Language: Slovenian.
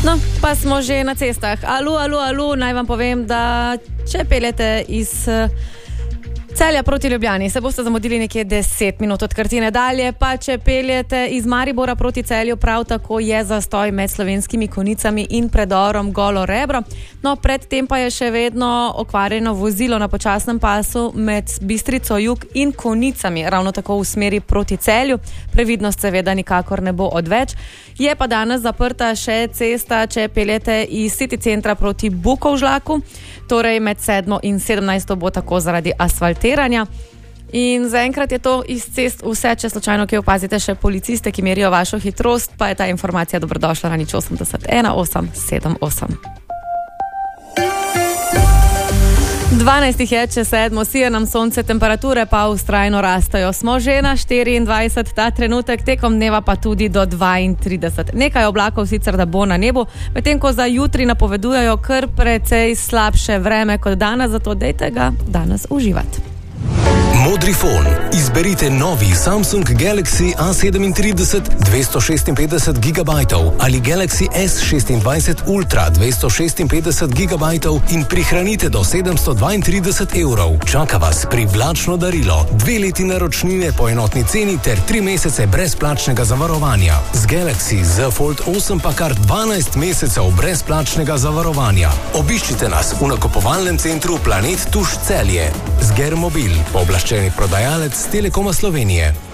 No, pa smo že na cestah. Alu, naj vam povem, da če peljete iz Celja proti Ljubljani, se boste zamudili nekje 10 minut od Krtine dalje, pa če peljete iz Maribora proti Celju, prav tako je zastoj med Slovenskimi Konjicami in predorom Golo Rebro. No, predtem pa je še vedno okvarjeno vozilo na počasnem pasu med Bistrico Jug in Konjicami, ravno tako v smeri proti Celju. Previdnost seveda nikakor ne bo odveč. Je pa danes zaprta še cesta, če peljete iz City centra proti Bukovžlaku, torej med 7. in 17. bo tako zaradi asfaltiranja. In zaenkrat je to iz cest vse, če slučajno kje opazite še policiste, ki merijo vašo hitrost, pa je ta informacija dobrodošla na 080 1878. 12 je, če 7, sije nam sonce, temperature pa vztrajno rastajo. Smo že na 24 ta trenutek, tekom dneva pa tudi do 32. Nekaj oblakov sicer da bo na nebu, medtem ko za jutri napovedujejo kar precej slabše vreme kot danes, zato dejte ga danes uživati. Modrifon. Izberite novi Samsung Galaxy A37 256 GB ali Galaxy S26 Ultra 256 GB in prihranite do 732 evrov. Čaka vas privlačno darilo, 2 leti naročnine po enotni ceni ter 3 mesece brezplačnega zavarovanja. Z Galaxy Z Fold 8 pa kar 12 mesecev brezplačnega zavarovanja. Obiščite nas v nakupovalnem centru Planet Tuš Celje. Z Germobil, pooblaščeni prodajalec Telekoma Slovenije.